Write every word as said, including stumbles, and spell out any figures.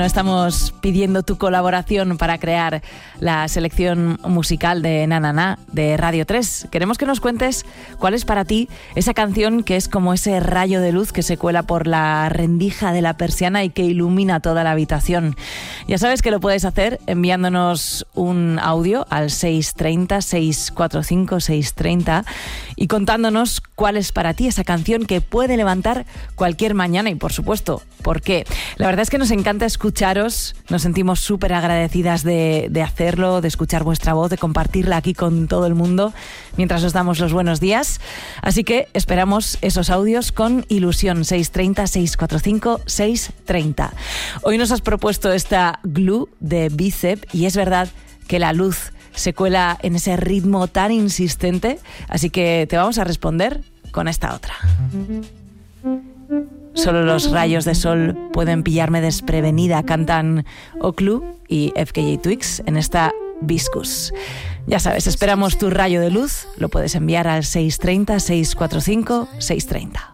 Estamos pidiendo tu colaboración para crear la selección musical de Na Na Na de Radio tres. Queremos que nos cuentes cuál es para ti esa canción que es como ese rayo de luz que se cuela por la rendija de la persiana y que ilumina toda la habitación. Ya sabes que lo puedes hacer enviándonos un audio al seis tres cero, seis cuatro cinco, seis tres cero y contándonos cuál es para ti esa canción que puede levantar cualquier mañana y, por supuesto, por qué. La verdad es que nos encanta escucharos, nos sentimos súper agradecidas de, de hacerlo, de escuchar vuestra voz, de compartirla aquí con todo el mundo mientras os damos los buenos días. Así que esperamos esos audios con ilusión. seis tres cero, seis cuatro cinco, seis tres cero. Hoy nos has propuesto esta Glue de Bicep y es verdad que la luz se cuela en ese ritmo tan insistente, así que te vamos a responder con esta otra. Solo los rayos de sol pueden pillarme desprevenida, cantan Oclu y F K J Twigs en esta Viscous. Ya sabes, esperamos tu rayo de luz, lo puedes enviar al seis tres cero, seis cuatro cinco, seis tres cero.